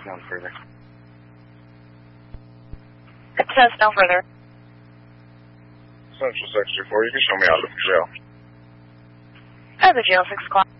No further. It says no further. Central 64, you can show me out of the jail. Out of the jail, 6 o'clock.